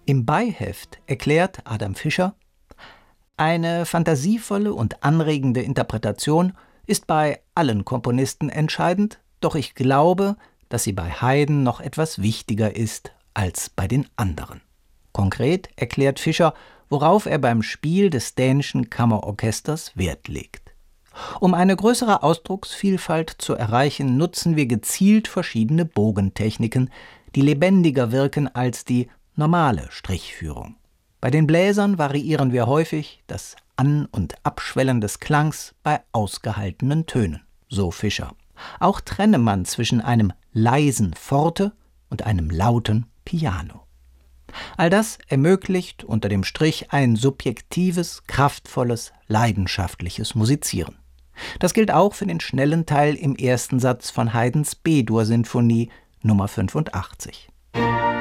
Im Beiheft erklärt Adam Fischer: Eine fantasievolle und anregende Interpretation ist bei allen Komponisten entscheidend, doch ich glaube, dass sie bei Haydn noch etwas wichtiger ist als bei den anderen. Konkret erklärt Fischer, worauf er beim Spiel des dänischen Kammerorchesters Wert legt. Um eine größere Ausdrucksvielfalt zu erreichen, nutzen wir gezielt verschiedene Bogentechniken, die lebendiger wirken als die normale Strichführung. Bei den Bläsern variieren wir häufig das An- und Abschwellen des Klangs bei ausgehaltenen Tönen, so Fischer. Auch trenne man zwischen einem leisen Forte und einem lauten Piano. All das ermöglicht unter dem Strich ein subjektives, kraftvolles, leidenschaftliches Musizieren. Das gilt auch für den schnellen Teil im ersten Satz von Haydns B-Dur-Sinfonie Nummer 85.